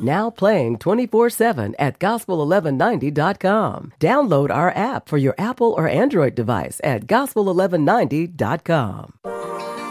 Now playing 24/7 at gospel1190.com. Download our app for your Apple or Android device at gospel1190.com.